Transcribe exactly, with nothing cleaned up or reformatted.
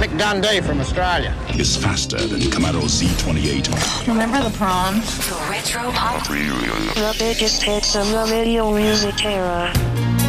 Mick Dundee from Australia. Is faster than Camaro Z twenty-eight. Remember the proms? The Retro Pop. The biggest hits of the video music era.